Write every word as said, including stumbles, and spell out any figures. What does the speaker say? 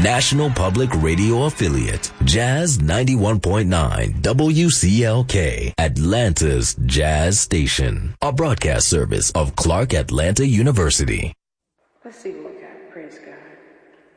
National Public Radio affiliate, Jazz ninety-one point nine W C L K, Atlanta's Jazz Station, a broadcast service of Clark Atlanta University. Let's see what we got. Praise God.